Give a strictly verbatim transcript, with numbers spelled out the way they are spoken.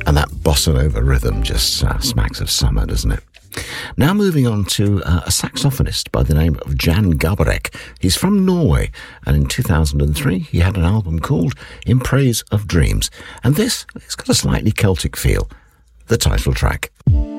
And that bossa nova rhythm just uh, smacks of summer, doesn't it? Now moving on to uh, a saxophonist by the name of Jan Garbarek. He's from Norway, and in two thousand three he had an album called In Praise of Dreams. And this, it's got a slightly Celtic feel, the title track.